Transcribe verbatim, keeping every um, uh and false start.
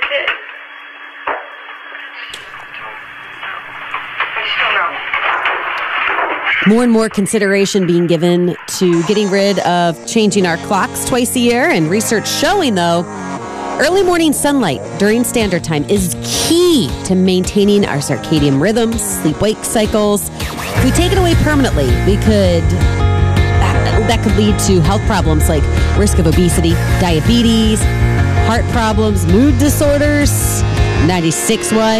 did. I just don't know. More and more consideration being given to getting rid of changing our clocks twice a year, and research showing, though, early morning sunlight during standard time is key to maintaining our circadian rhythms, sleep-wake cycles. If we take it away permanently, we could that, that could lead to health problems like risk of obesity, diabetes, heart problems, mood disorders. ninety-six point one